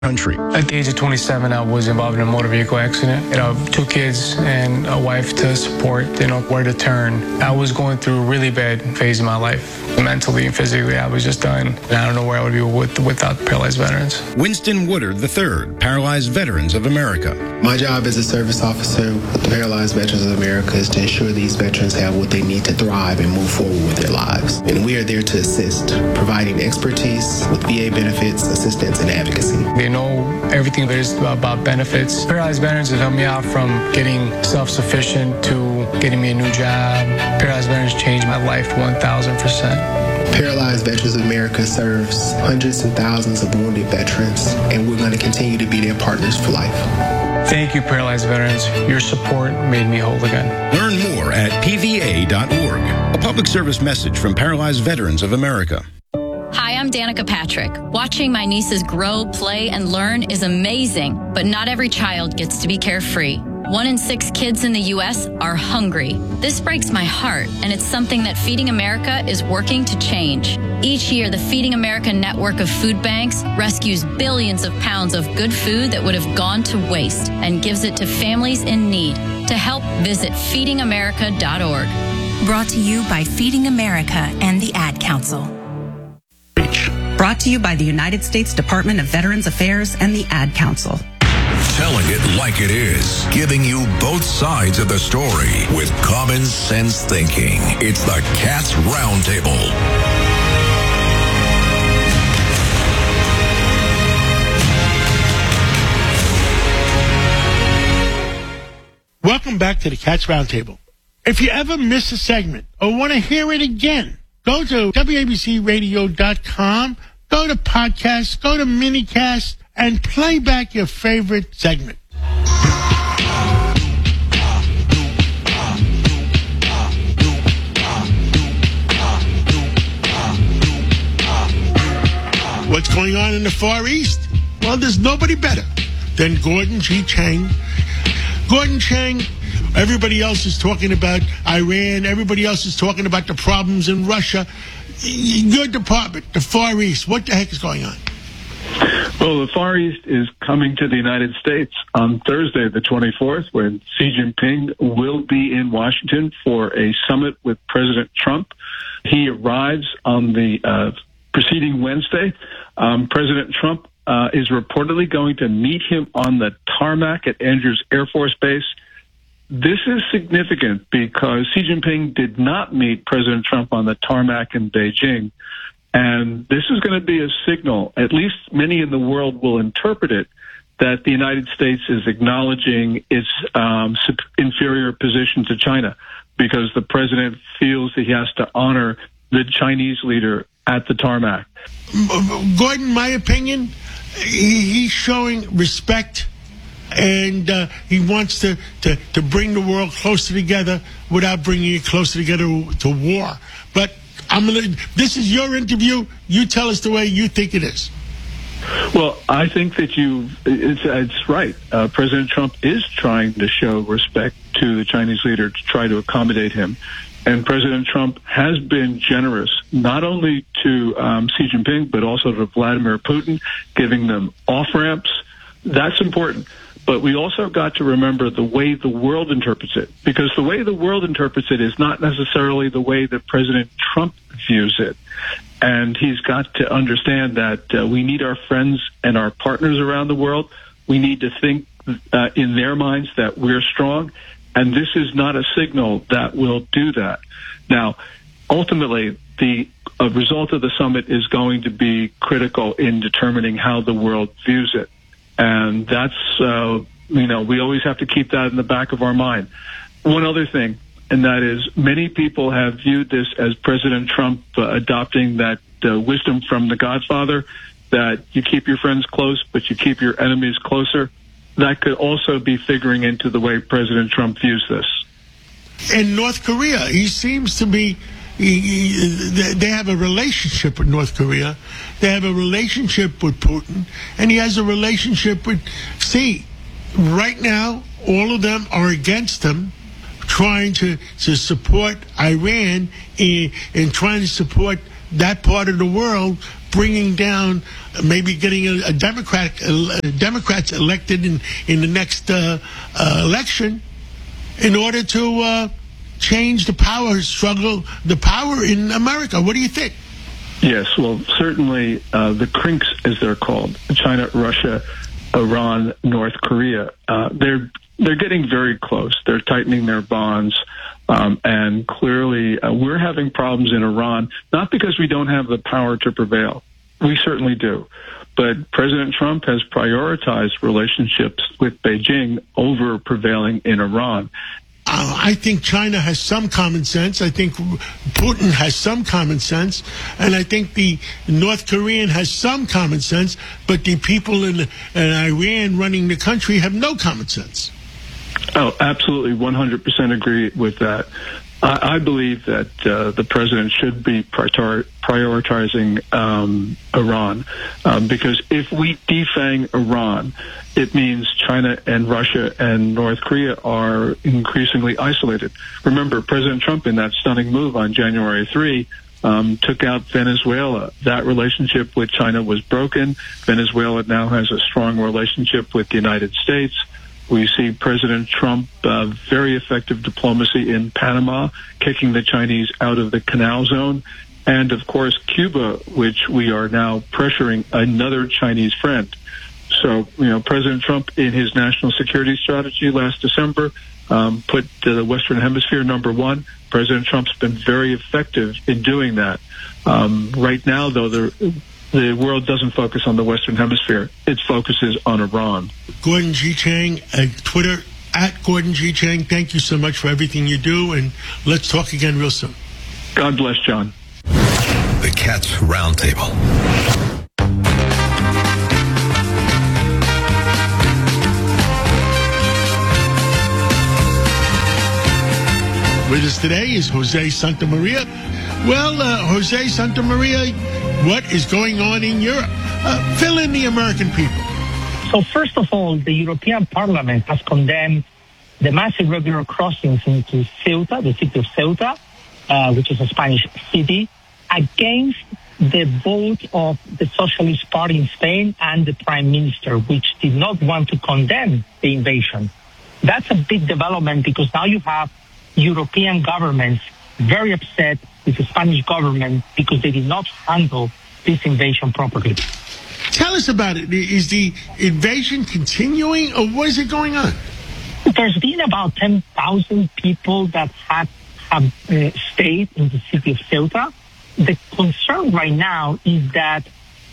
country. At the age of 27, I was involved in a motor vehicle accident. 2 kids and a wife to support, where to turn. I was going through a really bad phase of my life. Mentally and physically, I was just done. And I don't know where I would be without Paralyzed Veterans. Winston Woodard III, Paralyzed Veterans of America. My job as a service officer with the Paralyzed Veterans of America is to ensure these veterans have what they need to thrive and move forward with their lives. And we are there to assist, providing expertise with VA benefits, assistance, and advocacy. They know everything there is about benefits. Paralyzed Veterans have helped me out from getting self-sufficient to getting me a new job. Paralyzed Veterans changed my life 1,000%. Paralyzed Veterans of America serves hundreds and thousands of wounded veterans, and we're going to continue to be their partners for life. Thank you, Paralyzed Veterans. Your support made me whole again. Learn more at pva.org. A public service message from Paralyzed Veterans of America. Hi, I'm Danica Patrick. Watching my nieces grow, play, and learn is amazing, but not every child gets to be carefree. 1 in 6 kids in the U.S. are hungry. This breaks my heart, and it's something that Feeding America is working to change. Each year, the Feeding America network of food banks rescues billions of pounds of good food that would have gone to waste and gives it to families in need. To help, visit feedingamerica.org. Brought to you by Feeding America and the Ad Council. Brought to you by the United States Department of Veterans Affairs and the Ad Council. Telling it like it is, giving you both sides of the story with common sense thinking. It's the Cats Roundtable. Welcome back to the Cats Roundtable. If you ever miss a segment or want to hear it again, go to WABCRadio.com, go to podcasts, go to minicast, and play back your favorite segment. What's going on in the Far East? Well, there's nobody better than Gordon G. Chang. Gordon Chang, everybody else is talking about Iran. Everybody else is talking about the problems in Russia. Your department, the Far East, what the heck is going on? Well, the Far East is coming to the United States on Thursday, the 24th, when Xi Jinping will be in Washington for a summit with President Trump. He arrives on the preceding Wednesday. President Trump is reportedly going to meet him on the tarmac at Andrews Air Force Base. This is significant because Xi Jinping did not meet President Trump on the tarmac in Beijing. And this is going to be a signal, at least many in the world will interpret it, that the United States is acknowledging its inferior position to China because the president feels that he has to honor the Chinese leader at the tarmac. Gordon, my opinion, he's showing respect, and he wants to bring the world closer together without bringing it closer together to war. But this is your interview. You tell us the way you think it is. Well, I think that it's right. President Trump is trying to show respect to the Chinese leader to try to accommodate him. And President Trump has been generous, not only to Xi Jinping, but also to Vladimir Putin, giving them off-ramps. That's important. But we also got to remember the way the world interprets it, because the way the world interprets it is not necessarily the way that President Trump views it. And he's got to understand that we need our friends and our partners around the world. We need to think in their minds that we're strong. And this is not a signal that will do that. Now, ultimately, the result of the summit is going to be critical in determining how the world views it. And that's, we always have to keep that in the back of our mind. One other thing, and that is many people have viewed this as President Trump adopting that wisdom from the Godfather, that you keep your friends close, but you keep your enemies closer. That could also be figuring into the way President Trump views this. In North Korea, he seems to be, they have a relationship with North Korea. They have a relationship with Putin, and he has a relationship with Xi. Right now, all of them are against him, trying to support Iran and trying to support that part of the world bringing down, maybe getting a Democrats elected in the next election in order to change the power struggle, the power in America. What do you think? Yes, well, certainly the CRINCs, as they're called, China, Russia, Iran, North Korea, they're getting very close. They're tightening their bonds. And clearly, we're having problems in Iran, not because we don't have the power to prevail. We certainly do. But President Trump has prioritized relationships with Beijing over prevailing in Iran. I think China has some common sense. I think Putin has some common sense. And I think the North Korean has some common sense. But the people in Iran running the country have no common sense. Oh, absolutely, 100% agree with that. I believe that the president should be prioritizing Iran because if we defang Iran, it means China and Russia and North Korea are increasingly isolated. Remember, President Trump, in that stunning move on January 3, took out Venezuela. That relationship with China was broken. Venezuela now has a strong relationship with the United States. We see President Trump, very effective diplomacy in Panama, kicking the Chinese out of the Canal Zone. And, of course, Cuba, which we are now pressuring another Chinese friend. So, President Trump, in his national security strategy last December, put the Western Hemisphere number one. President Trump's been very effective in doing that. Right now, though, the world doesn't focus on the Western Hemisphere. It focuses on Iran. Gordon G. Chang at Twitter, at Gordon G. Chang. Thank you so much for everything you do, and let's talk again real soon. God bless, John. The Cats Roundtable. With us today is Jose Santamaria. Well, Jose Santamaria, what is going on in Europe? Fill in the American people. So first of all, the European Parliament has condemned the massive irregular crossings into Ceuta, the city of Ceuta, which is a Spanish city, against the vote of the Socialist Party in Spain and the Prime Minister, which did not want to condemn the invasion. That's a big development because now you have European governments very upset with the Spanish government because they did not handle this invasion properly. Tell us about it. Is the invasion continuing, or what is it going on? There's been about 10,000 people that have stayed in the city of Ceuta. The concern right now is that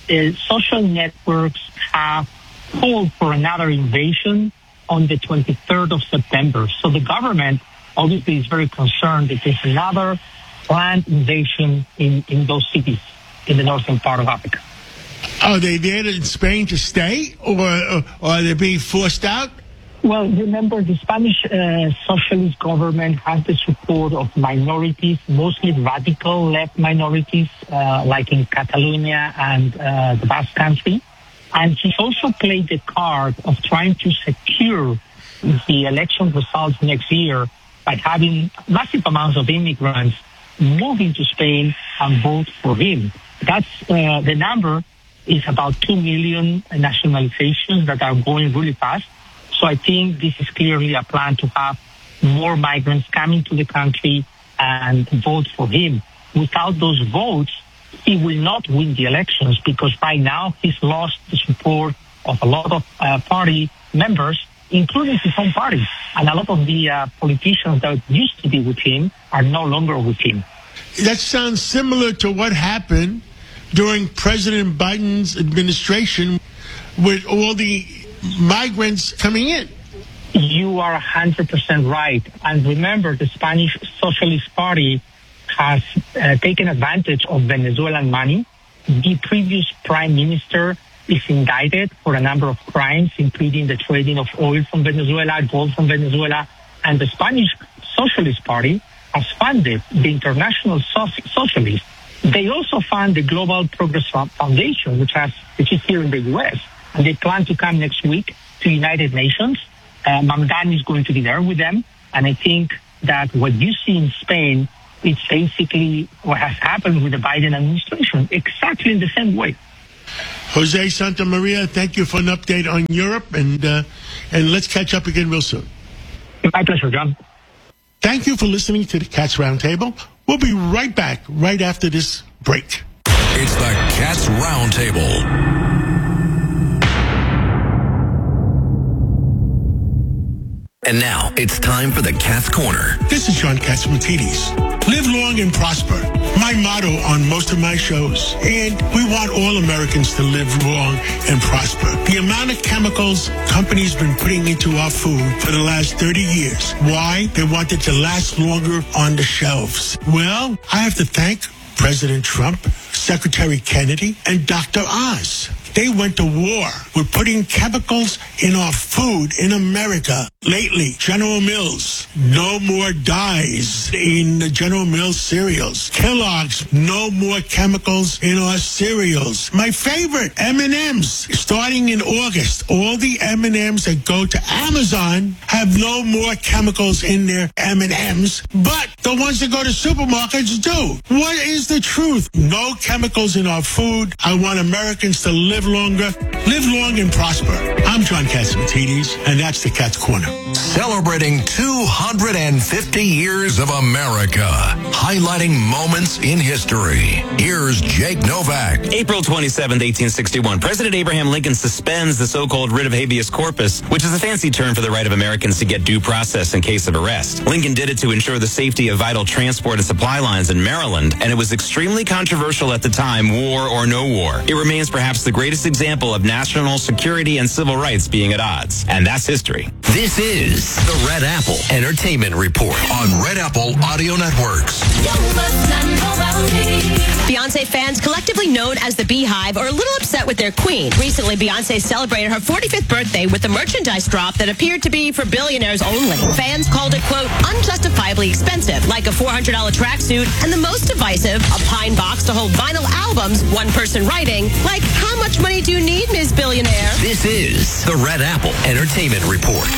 social networks have called for another invasion on the 23rd of September. So the government obviously is very concerned that there's another planned invasion in those cities in the northern part of Africa. Are they there in Spain to stay, or are they being forced out? Well, remember, the Spanish socialist government has the support of minorities, mostly radical left minorities, like in Catalonia and the Basque Country. And he also played the card of trying to secure the election results next year by having massive amounts of immigrants moving to Spain and vote for him. That's the number is about 2 million nationalizations that are going really fast. So I think this is clearly a plan to have more migrants coming to the country and vote for him. Without those votes, he will not win the elections because right now he's lost the support of a lot of party members, including his own party. And a lot of the politicians that used to be with him are no longer with him. That sounds similar to what happened during President Biden's administration with all the migrants coming in. You are 100% right. And remember, the Spanish Socialist Party has taken advantage of Venezuelan money. The previous prime minister is indicted for a number of crimes, including the trading of oil from Venezuela, gold from Venezuela. And the Spanish Socialist Party has funded the International Socialists. They also fund the Global Progress Foundation, which is here in the U.S., and they plan to come next week to United Nations. Mamdani is going to be there with them. And I think that what you see in Spain It's basically what has happened with the Biden administration, exactly in the same way. Jose Santa Maria, thank you for an update on Europe, and let's catch up again real soon. My pleasure, John. Thank you for listening to the Cats Roundtable. We'll be right back right after this break. It's the Cats Roundtable. And now, it's time for the Cat's Corner. This is John Catsimatidis. Live long and prosper. My motto on most of my shows. And we want all Americans to live long and prosper. The amount of chemicals companies been putting into our food for the last 30 years. Why? They want it to last longer on the shelves. Well, I have to thank President Trump, Secretary Kennedy, and Dr. Oz. They went to war with putting chemicals in our food in America. Lately, General Mills, no more dyes in the General Mills cereals. Kellogg's, no more chemicals in our cereals. My favorite, M&M's. Starting in August, all the M&M's that go to Amazon have no more chemicals in their M&M's, but the ones that go to supermarkets do. What is the truth? No chemicals in our food. I want Americans to live longer, live long and prosper. I'm John Catsimatidis, and that's the Cat's Corner. Celebrating 250 years of America, highlighting moments in history. Here's Jake Novak. April 27, 1861. President Abraham Lincoln suspends the so-called writ of habeas corpus, which is a fancy term for the right of Americans to get due process in case of arrest. Lincoln did it to ensure the safety of vital transport and supply lines in Maryland, and it was extremely controversial at the time, war or no war. It remains perhaps the greatest example of national security and civil rights being at odds. And that's history. This is the Red Apple Entertainment Report on Red Apple Audio Networks. Beyonce fans, collectively known as the Beehive, are a little upset with their queen. Recently, Beyonce celebrated her 45th birthday with a merchandise drop that appeared to be for billionaires only. Fans called it, quote, unjustifiably expensive, like a $400 tracksuit, and the most divisive, a pine box to hold vinyl albums, one person writing, like, how much money do you need, Ms. Billionaire? This is the Red Apple Entertainment Report.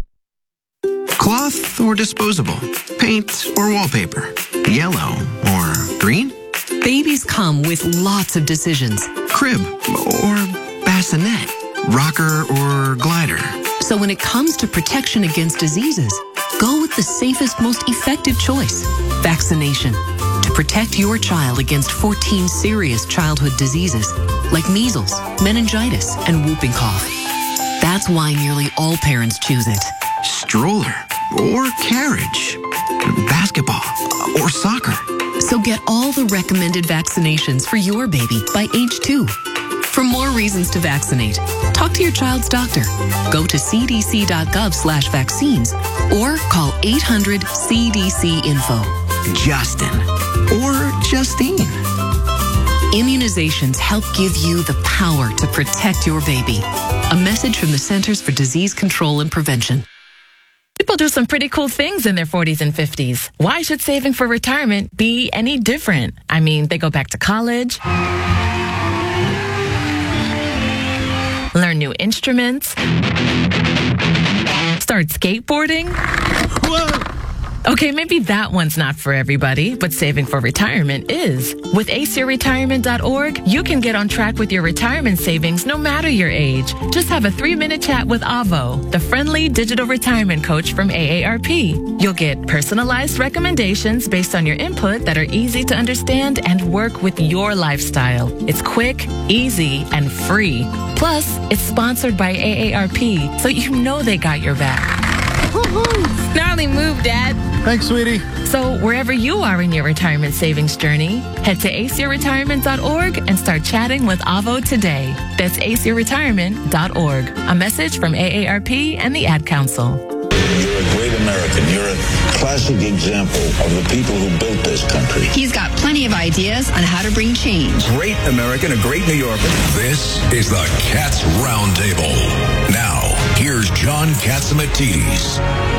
Cloth or disposable? Paint or wallpaper? Yellow or green? Babies come with lots of decisions. Crib or bassinet? Rocker or glider? So when it comes to protection against diseases, go with the safest, most effective choice, vaccination. To protect your child against 14 serious childhood diseases like measles, meningitis, and whooping cough. That's why nearly all parents choose it. Stroller or carriage? Basketball or soccer? So get all the recommended vaccinations for your baby by age 2. For more reasons to vaccinate, talk to your child's doctor. Go to cdc.gov/vaccines or call 800-CDC-INFO. Justin or Justine. Immunizations help give you the power to protect your baby. A message from the Centers for Disease Control and Prevention. People do some pretty cool things in their 40s and 50s. Why should saving for retirement be any different? I mean, they go back to college, learn new instruments, start skateboarding. Whoa! Okay, maybe that one's not for everybody, but saving for retirement is. With aceyourretirement.org, you can get on track with your retirement savings no matter your age. Just have a 3-minute chat with Avo, the friendly digital retirement coach from AARP. You'll get personalized recommendations based on your input that are easy to understand and work with your lifestyle. It's quick, easy, and free. Plus, it's sponsored by AARP, so you know they got your back. Gnarly move, Dad. Thanks, sweetie. So wherever you are in your retirement savings journey, head to aceyourretirement.org and start chatting with Avo today. That's aceyourretirement.org. A message from AARP and the Ad Council. You're a great American. You're a classic example of the people who built this country. He's got plenty of ideas on how to bring change. Great American, a great New Yorker. This is the Cats Roundtable. Now, here's John Catsimatidis.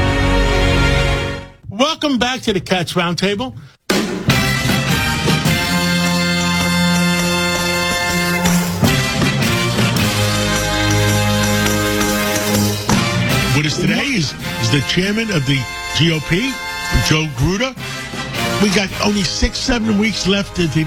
Welcome back to the Cats Roundtable. With us today is the chairman of the GOP, Joe Gruder. We got only 6-7 weeks left to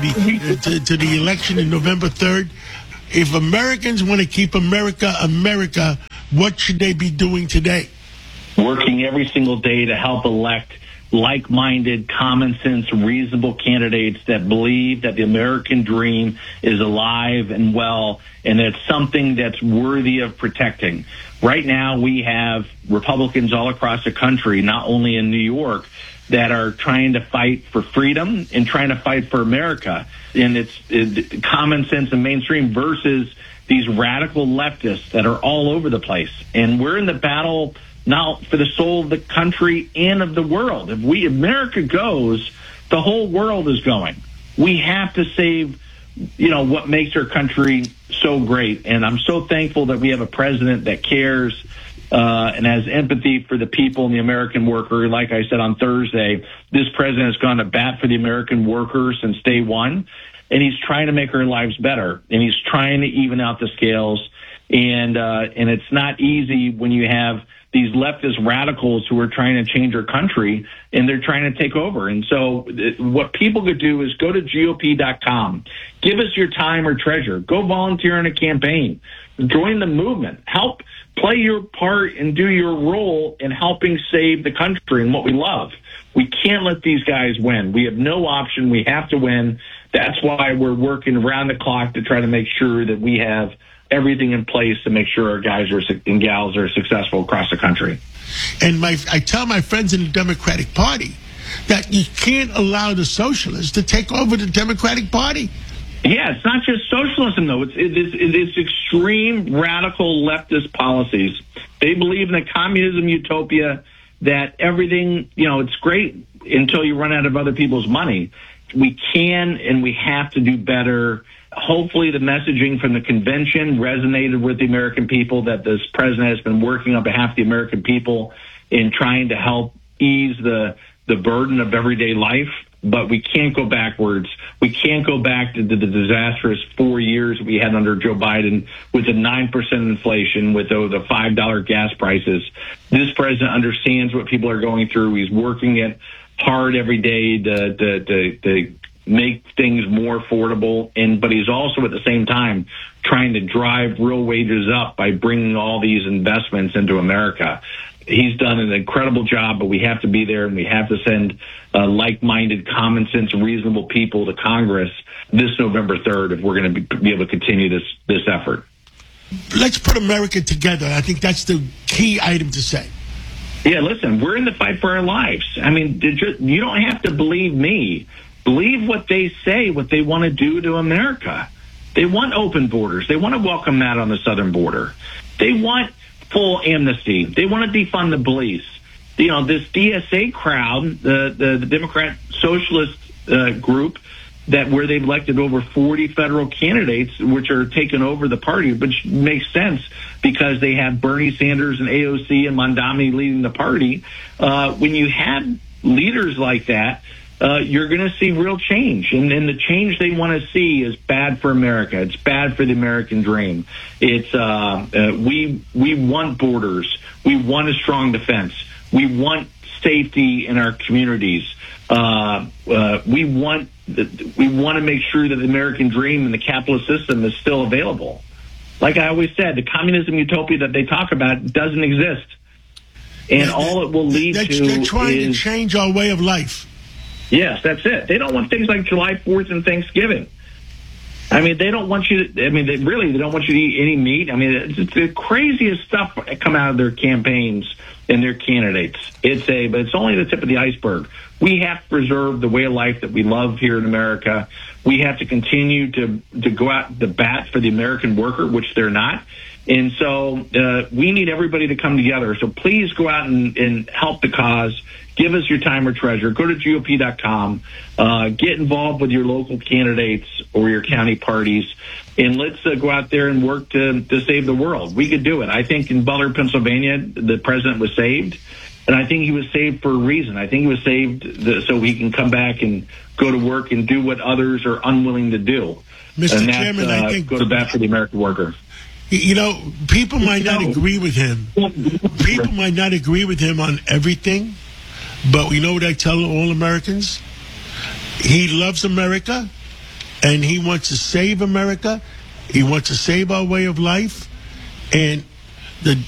the election in November 3rd. If Americans want to keep America, America, what should they be doing today? Working every single day to help elect like-minded, common-sense, reasonable candidates that believe that the American dream is alive and well, and it's something that's worthy of protecting. Right now, we have Republicans all across the country, not only in New York, that are trying to fight for freedom and trying to fight for America. And it's common sense and mainstream versus these radical leftists that are all over the place. And we're in the battle now for the soul of the country and of the world. If America goes, the whole world is going. We have to save, what makes our country so great. And I'm so thankful that we have a president that cares and has empathy for the people and the American worker. Like I said on Thursday, this president has gone to bat for the American worker since day one, and he's trying to make our lives better, and he's trying to even out the scales. And it's not easy when you have these leftist radicals who are trying to change our country, and they're trying to take over. And so what people could do is go to GOP.com. Give us your time or treasure. Go volunteer in a campaign. Join the movement. Help play your part and do your role in helping save the country and what we love. We can't let these guys win. We have no option. We have to win. That's why we're working around the clock to try to make sure that we have everything in place to make sure our guys and gals are successful across the country. And I tell my friends in the Democratic Party that you can't allow the socialists to take over the Democratic Party. Yeah, it's not just socialism, though. It's extreme, radical leftist policies. They believe in a communism utopia that everything, it's great until you run out of other people's money. We can and we have to do better. Hopefully the messaging from the convention resonated with the American people, that this president has been working on behalf of the American people in trying to help ease the burden of everyday life. But we can't go backwards. We can't go back to the disastrous 4 years we had under Joe Biden with the 9% inflation, with the $5 gas prices. This president understands what people are going through. He's working it hard every day to make things more affordable, but he's also at the same time trying to drive real wages up by bringing all these investments into America. He's done an incredible job, but we have to be there, and we have to send like-minded, common sense, reasonable people to Congress this November 3rd if we're going to be able to continue this effort. Let's put America together. I think that's the key item to say. Yeah, listen, we're in the fight for our lives. I mean, you don't have to believe me. Believe what they say, what they want to do to America. They want open borders. They want to welcome that on the southern border. They want full amnesty. They want to defund the police. This DSA crowd, the Democrat Socialist group, where they've elected over 40 federal candidates, which are taking over the party, which makes sense because they have Bernie Sanders and AOC and Mondami leading the party. When you have leaders like that, you're going to see real change. And the change they want to see is bad for America. It's bad for the American dream. It's we want borders. We want a strong defense. We want safety in our communities. We want to make sure that the American dream and the capitalist system is still available. Like I always said, the communism utopia that they talk about doesn't exist. And all it will lead to is... They're trying to change our way of life. Yes, that's it. They don't want things like July 4th and Thanksgiving. I mean, they don't want you to, they don't want you to eat any meat. I mean, it's the craziest stuff that come out of their campaigns and their candidates. But it's only the tip of the iceberg. We have to preserve the way of life that we love here in America. We have to continue to go out to bat for the American worker, which they're not. And so we need everybody to come together. So please go out and help the cause. Give us your time or treasure. Go to GOP.com. Get involved with your local candidates or your county parties. And let's go out there and work to save the world. We could do it. I think in Butler, Pennsylvania, the president was saved. And I think he was saved for a reason. I think he was saved so he can come back and go to work and do what others are unwilling to do. Mr. Chairman, I think... Go to bat for the American worker. People might not agree with him. People might not agree with him on everything. But you know what I tell all Americans? He loves America, and he wants to save America. He wants to save our way of life. And the